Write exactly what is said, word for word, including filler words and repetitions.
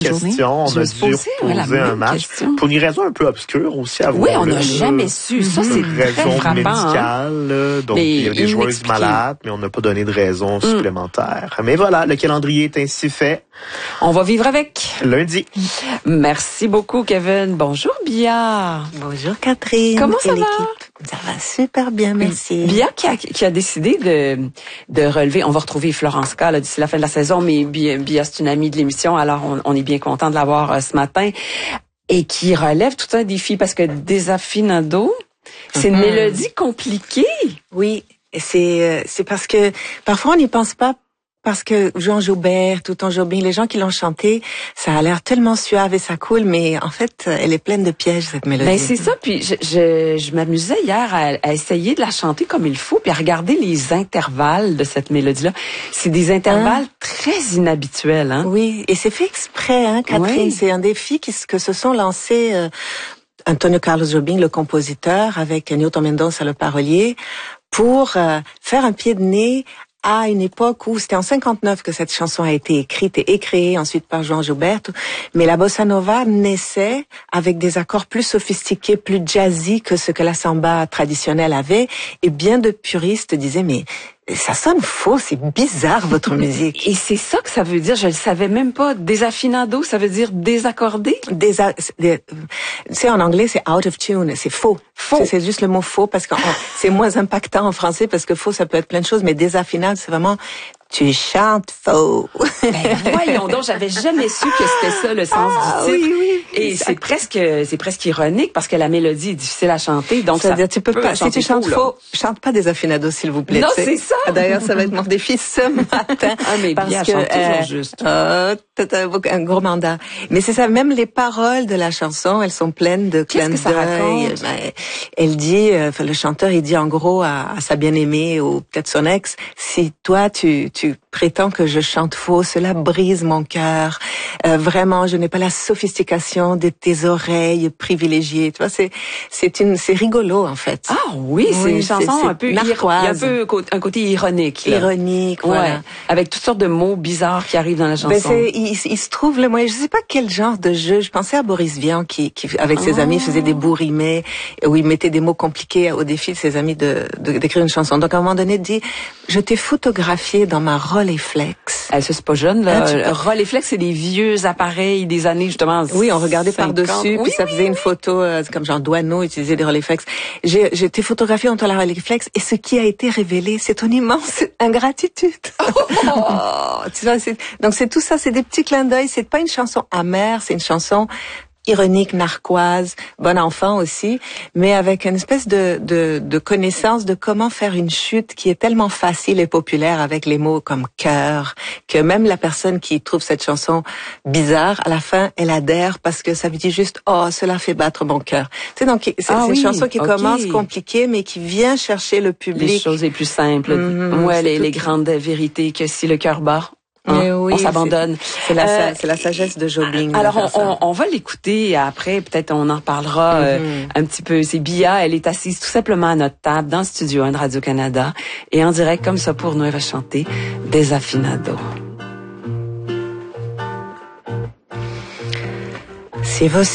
question. On a dû reposer un match. Question. Pour une raison un peu obscure aussi à voir. Oui, on n'a jamais su. Ça, c'est une très raison frappant. médicale. Hein? Donc, mais il y a des joueuses malades, mais on n'a pas donné de raison mm. supplémentaire. Mais voilà, le calendrier est ainsi fait. On va vivre avec. Lundi. Merci beaucoup, Kevin. Bonjour, Bia. Bonjour, Catherine. Comment ça et va? Ça va super bien, merci. Bia qui a, qui a décidé de, de relever, on va retrouver Florence K d'ici la fin de la saison, mais Bia, Bia c'est une amie de l'émission, alors on, on est bien content de l'avoir euh, ce matin, et qui relève tout un défi, parce que Desafinado, c'est mm-hmm. une mélodie compliquée. Oui, c'est, c'est parce que parfois on n'y pense pas. Parce que Jean Joubert, Touton Jobim, les gens qui l'ont chanté, ça a l'air tellement suave et ça coule, mais en fait, elle est pleine de pièges, cette mélodie. Ben c'est ça, puis je, je, je m'amusais hier à, à essayer de la chanter comme il faut, puis à regarder les intervalles de cette mélodie-là. C'est des intervalles hein? très inhabituels. Hein? Oui, et c'est fait exprès, hein, Catherine. Oui. C'est un défi qui, que se sont lancés euh, Antonio Carlos Jobim, le compositeur, avec Newton Mendoza, le parolier, pour euh, faire un pied de nez à une époque où c'était en cinquante-neuf que cette chanson a été écrite et créée ensuite par Jean Joubert, mais la bossa nova naissait avec des accords plus sophistiqués, plus jazzy que ce que la samba traditionnelle avait, et bien de puristes disaient mais ça sonne faux, c'est bizarre votre musique. Et c'est ça que ça veut dire, je le savais même pas. Desafinado, ça veut dire désaccordé? Désa... Tu sais, en anglais, c'est out of tune, c'est faux. Faux. C'est, c'est juste le mot faux parce que c'est moins impactant en français parce que faux, ça peut être plein de choses, mais désafinado, c'est vraiment... Tu chantes faux. Ben voyons donc, j'avais jamais su que c'était ça le sens ah, du titre. Oui, oui. Et c'est presque, c'est presque ironique parce que la mélodie est difficile à chanter, donc ça. C'est-à-dire, tu peux pas, si tu chantes faux, faux chante pas Desafinado, s'il vous plaît. Non, c'est ça. D'ailleurs, ça va être mon défi ce matin. Ah, mais parce bien, que, chante toujours euh, juste. Euh, t'as un gros mandat. Mais c'est ça, même les paroles de la chanson, elles sont pleines de clins d'œil. Qu'est-ce que ça raconte? Ben, elle dit, enfin, le chanteur, il dit en gros à, à sa bien-aimée ou peut-être son ex, si toi, tu, tu prétends que je chante faux, cela brise mon cœur. Euh, vraiment, je n'ai pas la sophistication de tes oreilles privilégiées. Tu vois, c'est c'est une c'est rigolo en fait. Ah oui, c'est oui, une chanson c'est, c'est un peu narquoise. Il y a un peu un côté ironique. Là. Ironique, voilà. Ouais, avec toutes sortes de mots bizarres qui arrivent dans la chanson. Ben c'est il, il se trouve le moi je sais pas quel genre de jeu. Je pensais à Boris Vian qui qui avec ses oh. amis faisait des bourrimets où il mettait des mots compliqués au défi de ses amis de, de d'écrire une chanson. Donc à un moment donné, il dit je t'ai photographié dans ma Rolleiflex. Elle se c'est pas jeune là. Ah, Rolleiflex, c'est des vieux appareils des années justement. Oui, on regardait par-dessus, oui, puis ça oui, faisait oui. une photo euh, comme Jean Douaneau utilisait des Rolleiflex. J'ai, j'ai été photographiée entre la Rolleiflex et ce qui a été révélé, c'est ton immense ingratitude. Oh, tu vois, c'est, donc c'est tout ça, c'est des petits clins d'œil. C'est pas une chanson amère, c'est une chanson ironique, narquoise, bon enfant aussi, mais avec une espèce de, de, de connaissance de comment faire une chute qui est tellement facile et populaire avec les mots comme cœur, que même la personne qui trouve cette chanson bizarre, à la fin, elle adhère parce que ça veut dire juste, oh, cela fait battre mon cœur. Tu sais, donc, c'est, ah c'est oui, une chanson qui okay. commence compliquée, mais qui vient chercher le public. Les choses les plus simples. Mmh, ouais, les, les grandes vérités que si le cœur bat, Hein, oui, on s'abandonne. C'est, c'est, la, euh, c'est la sagesse de Jobim. Alors, on, on, on va l'écouter après. Peut-être on en reparlera mm-hmm. euh, un petit peu. C'est Bia. Elle est assise tout simplement à notre table dans le studio un de Radio-Canada. Et en direct, comme ça, pour nous, elle va chanter Desafinado. C'est vos